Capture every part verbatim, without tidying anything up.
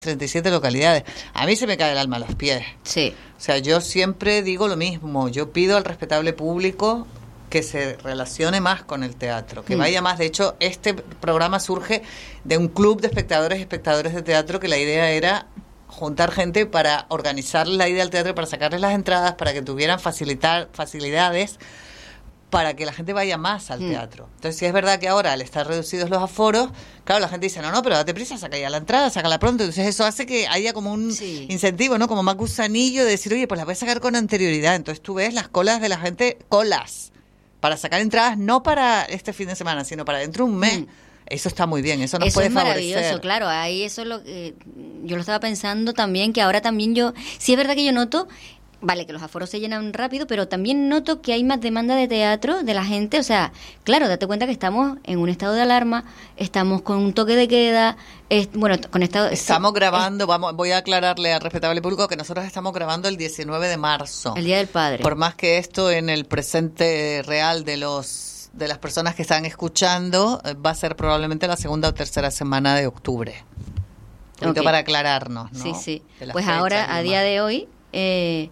treinta y siete localidades. A mí se me cae el alma a los pies. Sí. O sea, yo siempre digo lo mismo. Yo pido al respetable público que se relacione más con el teatro, que mm. vaya más. De hecho, este programa surge de un club de espectadores y espectadores de teatro, que la idea era juntar gente para organizar la ida al teatro, para sacarles las entradas, para que tuvieran facilitar facilidades para que la gente vaya más al mm. teatro. Entonces, si es verdad que ahora, al estar reducidos los aforos, claro, la gente dice, no, no, pero date prisa, saca ya la entrada, sácala pronto. Entonces, eso hace que haya como un sí. incentivo, ¿no? Como más gusanillo de decir, oye, pues la voy a sacar con anterioridad. Entonces, tú ves las colas de la gente, colas, para sacar entradas, no para este fin de semana, sino para dentro de un mes. Mm. Eso está muy bien, eso nos eso puede es favorecer. Maravilloso, claro, ahí eso lo eh, yo lo estaba pensando también, que ahora también yo, sí es verdad que yo noto, vale, que los aforos se llenan rápido, pero también noto que hay más demanda de teatro de la gente. O sea, claro, date cuenta que estamos en un estado de alarma, estamos con un toque de queda, es, bueno, con estado... Estamos grabando, es, vamos, voy a aclararle al respetable público que nosotros estamos grabando el diecinueve de marzo. El Día del Padre. Por más que esto en el presente real de los de las personas que están escuchando va a ser probablemente la segunda o tercera semana de octubre. Un poquito okay. para aclararnos, ¿no? Sí, sí. Pues ahora, a día de hoy... Eh,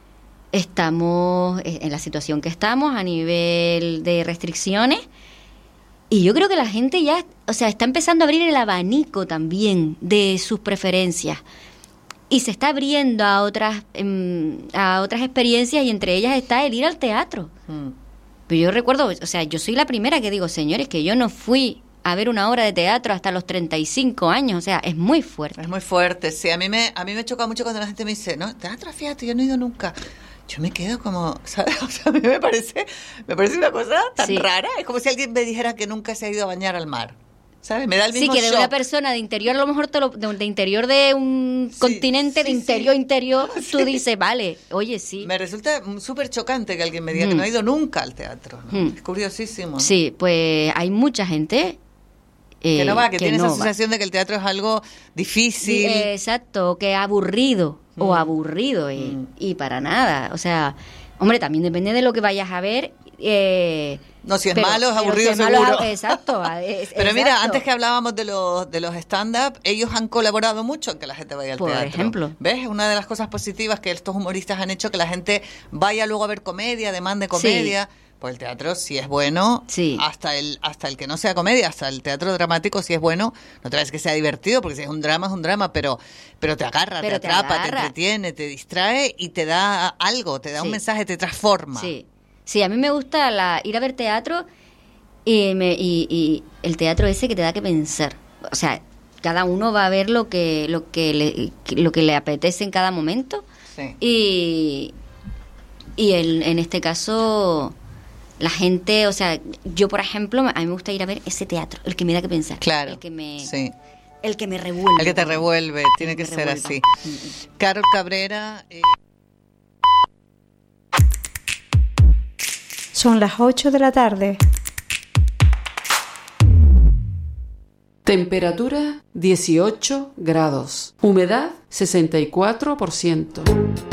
estamos en la situación que estamos a nivel de restricciones y yo creo que la gente ya, o sea, está empezando a abrir el abanico también de sus preferencias y se está abriendo a otras a otras experiencias y entre ellas está el ir al teatro. Mm. Pero yo recuerdo, o sea, yo soy la primera que digo, señores, que yo no fui a ver una obra de teatro hasta los treinta y cinco años, o sea, es muy fuerte. Es muy fuerte, sí, a mí me a mí me choca mucho cuando la gente me dice, no, teatro, fíjate, yo no he ido nunca. Yo me quedo como, ¿sabes? O sea, a mí me parece, me parece una cosa tan sí. rara. Es como si alguien me dijera que nunca se ha ido a bañar al mar. ¿Sabes? Me da el mismo Sí, que de shock. Una persona de interior, a lo mejor te lo, de, de interior de un sí, continente, sí, de interior, sí. interior, tú sí. dices, vale, oye, sí. Me resulta súper chocante que alguien me diga mm. que no ha ido nunca al teatro, ¿no? Mm. Es curiosísimo. Sí, pues hay mucha gente... Eh, que no va, que, que tiene no esa sensación va. de que el teatro es algo difícil. Eh, exacto, que aburrido, mm. o aburrido, y, mm. y para nada, o sea... Hombre, también depende de lo que vayas a ver. Eh, no, si es pero, malo, es aburrido si es seguro. Malo, exacto. Es, pero exacto. Mira, antes que hablábamos de los de los stand-up, ellos han colaborado mucho en que la gente vaya al Por teatro. Por ejemplo. ¿Ves? Una de las cosas positivas que estos humoristas han hecho, que la gente vaya luego a ver comedia, demande comedia. Sí. Pues el teatro, si es bueno, sí. hasta el hasta el que no sea comedia, hasta el teatro dramático, si es bueno, no te ves que sea divertido, porque si es un drama, es un drama, pero pero te agarra, pero te atrapa, te, te entretiene, te distrae y te da algo, te da sí. un mensaje, te transforma. Sí, sí, a mí me gusta la, ir a ver teatro y, me, y, y el teatro ese que te da que pensar. O sea, cada uno va a ver lo que lo que le, lo que le apetece en cada momento. Sí. Y, y el, en este caso... La gente, o sea, yo por ejemplo, a mí me gusta ir a ver ese teatro, el que me da que pensar. Claro, el que me, sí. el que me revuelve. El que te revuelve, tiene que, que ser revuelva. así. Mm-hmm. Carol Cabrera. Eh... Son las ocho de la tarde. Temperatura dieciocho grados. Humedad sesenta y cuatro por ciento.